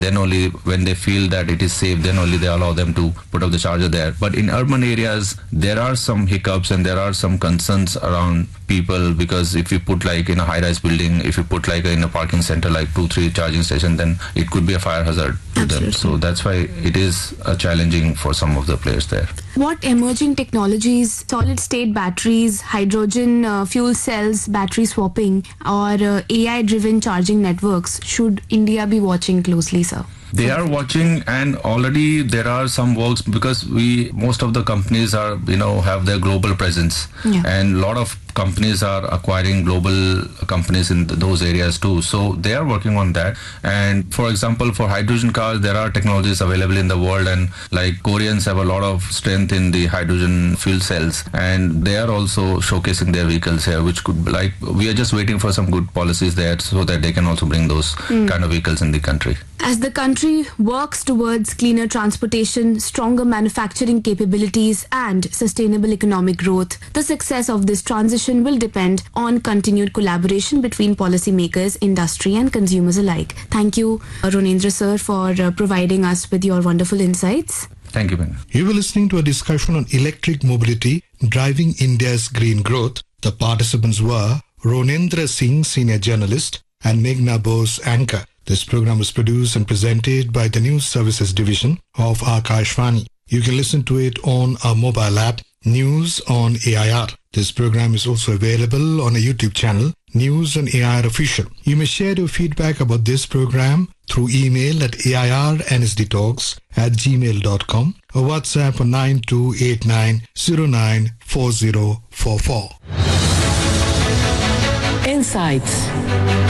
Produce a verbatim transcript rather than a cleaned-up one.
Then only when they feel that it is safe, then only they allow them to put up the charger there. But in urban areas, there are some hiccups and there are some concerns around people, because if you put like in a high-rise building, if you put like in a parking center, like two, three charging station, then it could be a fire hazard to Absolutely. them. So that's why it is uh, challenging for some of the players there. What emerging technologies, solid-state batteries, hydrogen uh, fuel cells, battery swapping, or uh, A I-driven charging networks should India be watching closely, sir? They are watching, and already there are some works, because we most of the companies are you know have their global presence, Yeah. and a lot of companies are acquiring global companies in th- those areas too. So they are working on that. And for example, for hydrogen cars, there are technologies available in the world, and like Koreans have a lot of strength in the hydrogen fuel cells, and they are also showcasing their vehicles here, which could like we are just waiting for some good policies there so that they can also bring those kind of vehicles in the country. As the country works towards cleaner transportation, stronger manufacturing capabilities, and sustainable economic growth, the success of this transition will depend on continued collaboration between policymakers, industry, and consumers alike. Thank you, Ronendra sir, for uh, providing us with your wonderful insights. Thank you, Ben. You were listening to a discussion on electric mobility driving India's green growth. The participants were Ronendra Singh, senior journalist, and Meghna Bose, anchor. This program was produced and presented by the News Services Division of Akashvani. You can listen to it on our mobile app, News on A I R. This program is also available on a YouTube channel, News on A I R Official. You may share your feedback about this program through email at airnsdtalks at gmail dot com or WhatsApp on nine two eight nine zero nine four zero four four. Insights.